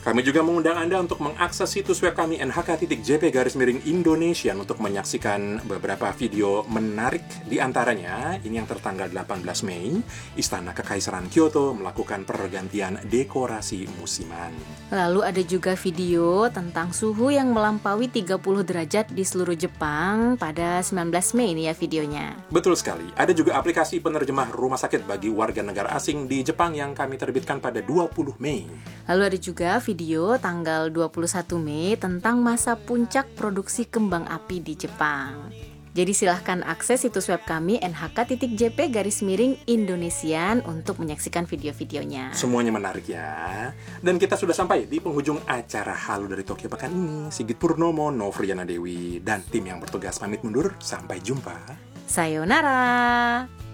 Kami juga mengundang Anda untuk mengakses situs web kami nhk.jp/Indonesian untuk menyaksikan beberapa video menarik. Di antaranya, ini yang tertanggal 18 Mei, Istana Kekaisaran Kyoto melakukan pergantian dekorasi musiman. Lalu ada juga video tentang suhu yang melampaui 30 derajat di seluruh Jepang pada 19 Mei ini ya videonya. Betul sekali. Ada juga aplikasi penerjemah rumah sakit bagi warga negara asing di Jepang yang kami terbitkan pada 20 Mei. Lalu ada juga video tanggal 21 Mei tentang masa puncak produksi kembang api di Jepang. Jadi silahkan akses situs web kami nhk.jp/Indonesian untuk menyaksikan video-videonya. Semuanya menarik ya. Dan kita sudah sampai di penghujung acara Halo dari Tokyo pekan ini. Sigit Purnomo, Novriana Dewi, dan tim yang bertugas pamit mundur. Sampai jumpa. Sayonara.